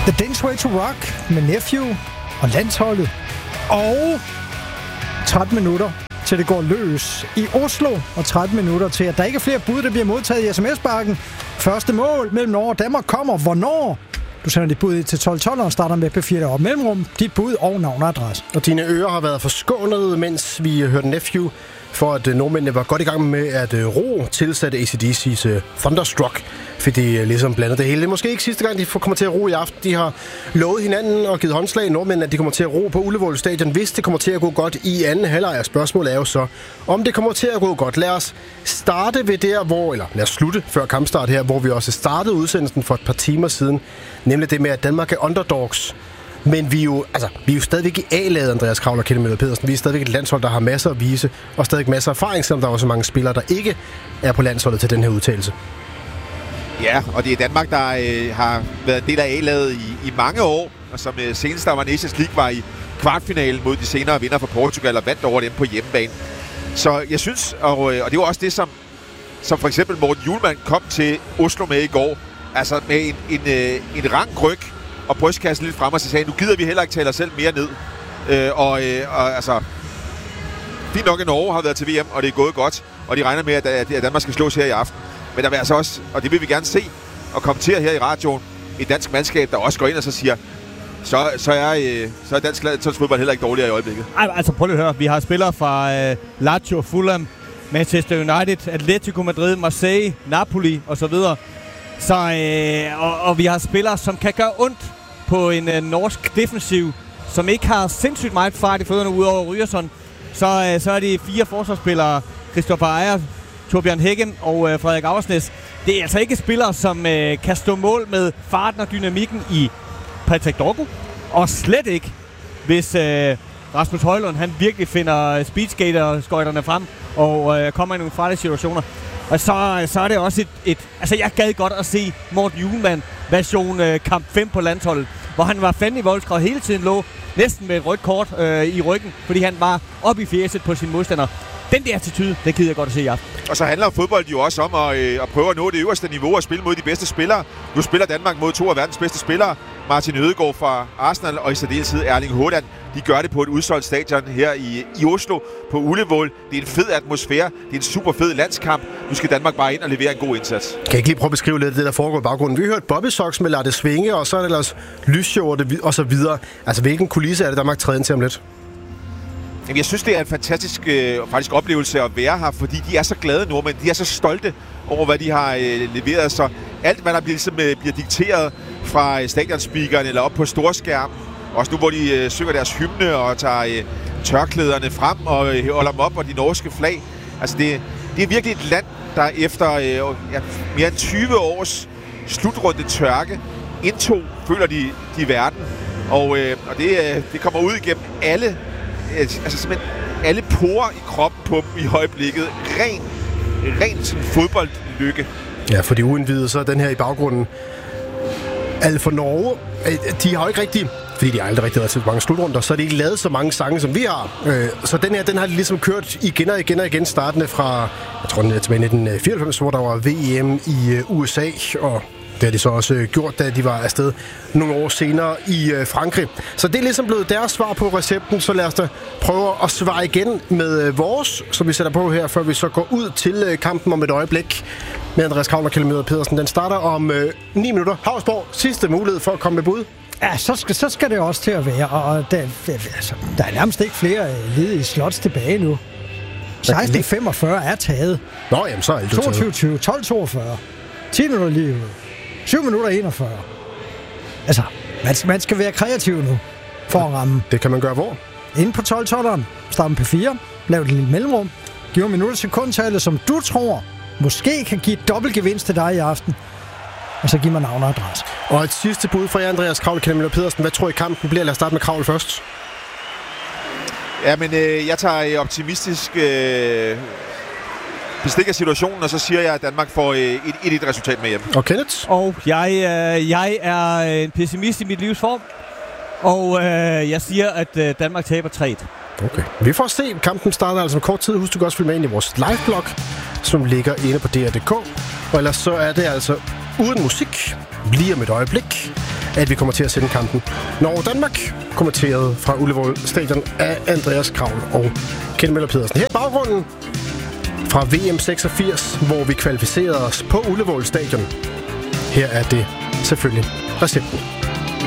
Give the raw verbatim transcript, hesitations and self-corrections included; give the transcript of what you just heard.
The Dance Way to Rock med Nephew og landsholdet. Og tretten minutter til det går løs i Oslo, og tretten minutter til, at der ikke er flere bud, der bliver modtaget i sms-bakken. Første mål mellem Norge og Danmark kommer hvornår? Du sender dit bud til tolv tolv og starter med P fire deroppe mellemrum. Dit bud og navn og adresse. Og dine ører har været forskånet, mens vi hørte Nephew, for at nordmændene var godt i gang med at ro tilsatte A C D C's Thunderstruck, fordi de ligesom blandede det hele. Det er måske ikke sidste gang, de kommer til at ro i aften. De har lovet hinanden og givet håndslag i nordmændene, at de kommer til at ro på Ullevål Stadion, hvis det kommer til at gå godt i anden halvleg. Spørgsmålet er jo så, om det kommer til at gå godt. Lad os starte ved der, hvor, eller lad os slutte før kampstart her, hvor vi også startede udsendelsen for et par timer siden, nemlig det med, at Danmark er underdogs. Men vi er jo, altså, vi er jo stadigvæk i A-laget, Andreas Kravl og Kenneth Møller Pedersen. Vi er stadigvæk et landshold, der har masser at vise, og stadig masser af erfaring, selvom der er også mange spillere, der ikke er på landsholdet til den her udtalelse. Ja, og det er Danmark, der øh, har været en del af A-laget i, i mange år, og som øh, senest der var Nations League var i kvartfinalen mod de senere vinder fra Portugal og vandt over dem på hjemmebane. Så jeg synes, og, øh, og det var også det, som, som for eksempel Morten Hjulmand kom til Oslo med i går, altså med en, en, øh, en rank ryg og brystkassen lidt frem, og så sagde, nu gider vi heller ikke tale os selv mere ned. Øh, og, øh, og altså, fint nok, at Norge har været til V M, og det er gået godt, og de regner med, at, at Danmark skal slås her i aften. Men der vil altså også, og det vil vi gerne se, og kommentere her i radioen, et dansk mandskab, der også går ind og så siger, så, så, er, øh, så er dansk landsholdsfodbold heller ikke dårligere i øjeblikket. Ej, altså prøv lige at høre, vi har spillere fra øh, Lazio, Fulham, Manchester United, Atletico Madrid, Marseille, Napoli osv. Så, øh, og, og vi har spillere, som kan gøre ondt på en øh, norsk defensiv, som ikke har sindssygt meget fart i fødderne ud over Ryerson. Så, øh, så er de fire forsvarsspillere, Christopher Ejer, Torbjørn Heggen og øh, Frederik Auersnes. Det er altså ikke spillere, som øh, kan stå mål med farten og dynamikken i Patrick Dorgo. Og slet ikke, hvis øh, Rasmus Højlund han virkelig finder speedskater-skøjterne frem og øh, kommer i nogle farlige situationer. Og så, så er det også et, et... Altså, jeg gad godt at se Morten Hjulmand version øh, kamp fem på landsholdet, hvor han var fandme i voldskred hele tiden, lå næsten med et rødt kort øh, i ryggen, fordi han var oppe i fjeset på sin modstander. Den der attitude, det gider jeg godt at se i aften. Og så handler fodbold jo også om at, øh, at prøve at nå det øverste niveau og spille mod de bedste spillere. Nu spiller Danmark mod to af verdens bedste spillere. Martin Ødegaard fra Arsenal og i særdeleshed Erling Haaland. De gør det på et udsolgt stadion her i, i Oslo på Ullevål. Det er en fed atmosfære. Det er en super fed landskamp. Nu skal Danmark bare ind og levere en god indsats. Kan jeg ikke lige prøve at beskrive lidt det, der foregår i baggrunden? Vi har hørt Bobby Sox med Lad det svinge, og så er det ellers lysshow og så videre. Altså, hvilken kulisse er det, Danmark træder ind til om lidt? Jamen, jeg synes, det er en fantastisk øh, faktisk oplevelse at være her, fordi de er så glade nordmænd. De er så stolte over, hvad de har øh, leveret. Så alt, hvad der bliver, ligesom, øh, bliver dikteret fra øh, stadionspeakeren eller op på storskærmen, også nu, hvor de øh, synger deres hymne og tager øh, tørklæderne frem og øh, holder dem op, og de norske flag. Altså, det, det er virkelig et land, der efter øh, ja, mere end tyve års slutrunde tørke indtog, føler de, de verden. Og, øh, og det, øh, det kommer ud igennem alle altså simpelthen alle porer i kroppen på dem i øjeblikket. Ren, ren sådan fodboldlykke. Ja, for de uindvidede, så er den her i baggrunden. Alt for Norge, de har jo ikke rigtig, fordi de har aldrig rigtig været til mange slutrunder, så har de ikke lavet så mange sange, som vi har. Så den her, den har de ligesom kørt igen og igen og igen, startende fra, jeg tror, den er tilbage i nitten fireoghalvfems, hvor der var V M i U S A, og det har de så også gjort, da de var afsted nogle år senere i øh, Frankrig. Så det er ligesom blevet deres svar på recepten, så lad os da prøve at svare igen med øh, vores, som vi sætter på her, før vi så går ud til øh, kampen om et øjeblik med Andreas Kravl og Kenneth Møller Pedersen. Den starter om øh, ni minutter. Havsborg, sidste mulighed for at komme med bud. Ja, så skal, så skal det også til at være, og der, altså, der er nærmest ikke flere øh, ledige slots tilbage nu. seksten femogfyrre er taget. Nå, jamen så er alt toogtyve tyve, tolv toogfyrre, ti minutter lige ud. syv minutter enogfyrre. Altså, man, man skal være kreativ nu for at ramme. Det kan man gøre hvor? Inde på tolv tolveren, start med P fire, lav et lille mellemrum, giv en minut sekundtallet, som du tror måske kan give dobbelt gevinst til dig i aften. Og så giv mig navn og adresse. Og et sidste bud fra jer, Andreas Kravl og Kenneth Møller Pedersen. Hvad tror I kampen bliver? Lad os starte med Kravl først. Ja, men øh, jeg tager optimistisk øh, bestik af situationen, og så siger jeg, at Danmark får øh, et et resultat med hjem. Og Kenneth? Og jeg, øh, jeg er en pessimist i mit livs form, og øh, jeg siger, at øh, Danmark taber tre et. Okay. Vi får se. Kampen starter altså om kort tid. Husk, du kan også følge med ind i vores live-blog, som ligger inde på D R punktum D K. Og ellers så er det altså uden musik, lige om et øjeblik. at vi kommer til at sende kampen. Norge Danmark, kommenteret fra Ullevål Stadion af Andreas Kravl og Kjeld Møller Pedersen. Her i baggrunden fra V M seksogfirs, hvor vi kvalificerede os på Ullevål Stadion. Her er det selvfølgelig recepten.